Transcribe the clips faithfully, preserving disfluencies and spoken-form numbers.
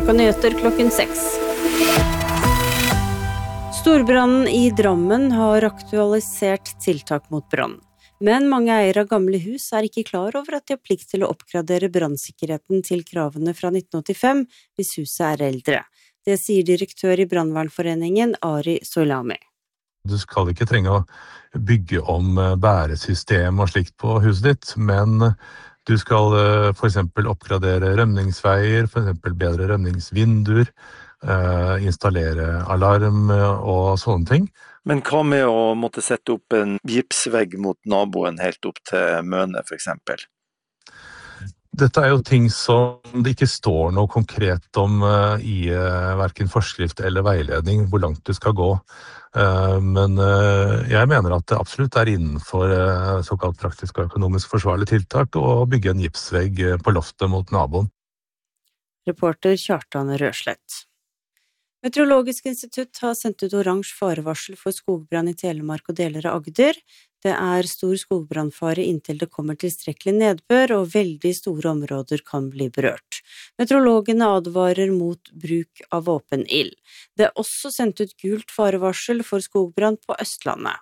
NRK Nyheter klokken seks. Storbrannen i Drammen har aktualisert tiltak mot brann. Men mange eiere av gamle hus er ikke klar over at de har plikt til å oppgradere brannsikkerheten til kravene fra nitten åttifem hvis huset er eldre. Det sier direktør i Brannvernforeningen Ari Soilami. Du skal ikke trenge å bygge om bæresystem og slikt på huset ditt, men du skal for eksempel oppgradere rømningsveier, for eksempel bedre rømningsvinduer, installere alarm og sånne ting. Men hva med å måtte sette opp en gipsvegg mot naboen helt opp til Møne for eksempel? Dette er jo ting som det ikke står noe konkret om i hverken forskrift eller veiledning, hvor langt du skal gå. Men jeg mener at det absolutt er innenfor såkalt praktisk og økonomisk forsvarlig tiltak å bygge en gipsvegg på loftet mot naboen. Reporter Kjartan Røslett. Meteorologisk institutt har sendt ut oransje farevarsel for skogbrann i Telemark og deler av Agder. Det er stor skogbrannfare inntil det kommer tilstrekkelig nedbør, og veldig store områder kan bli berørt. Meteorologene advarer mot bruk av åpen ild. Det er også sendt ut gult farevarsel for skogbrann på Østlandet.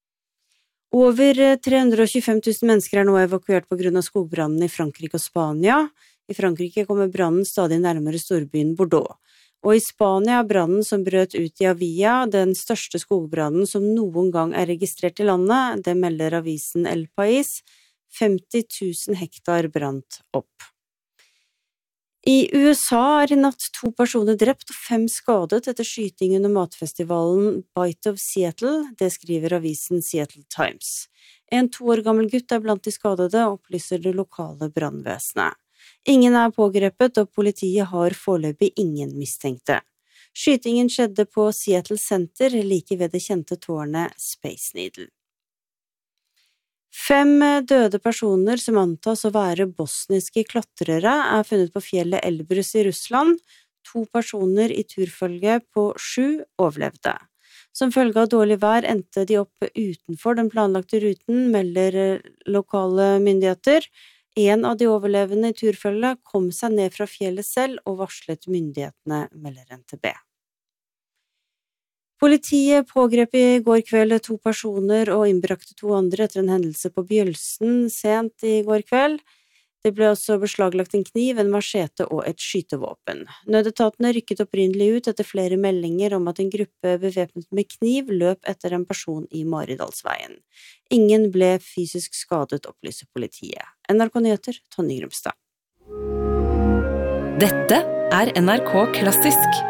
Over tre hundre og tjuefem tusen mennesker er nå evakuert på grunn av skogbrannen i Frankrike og Spania. I Frankrike kommer brannen stadig nærmere storbyen Bordeaux. Og i Spania er brannen som brøt ut i Avia den største skogbrannen som noen gang er registrert i landet. Det melder avisen El País. femti tusen hektar brant opp. I U S A er i natt to personer drept og fem skadet etter skyting under matfestivalen Bite of Seattle. Det skriver avisen Seattle Times. En to år gammel gutt er blant de skadede, opplyser det lokale brannvesenet. Ingen er pågrepet, og politiet har foreløpig ingen mistenkte. Skytingen skjedde på Seattle Center, like ved det kjente tårnet Space Needle. Fem døde personer som antas å være bosniske klatrere er funnet på fjellet Elbrus i Russland. To personer i turfølge på sju overlevde. Som følge av dårlig vær endte de opp utenfor den planlagte ruten, melder lokale myndigheter. En av de overlevende i turfølget kom seg ned fra fjellet selv og varslet myndighetene, melder N T B. Politiet pågrep i går kveld to personer og innbrakte to andre etter en hendelse på Bjølsen sent i går kveld. Det ble også beslaglagt en kniv, en machete og et skytevåpen. Nødetatene rykket opprinnelig ut etter flere meldinger om at en gruppe bevæpnet med kniv løp etter en person i Maridalsveien. Ingen ble fysisk skadet, opplyser politiet. N R K Nyheter, Tonje Grumstad. Dette er N R K Klassisk.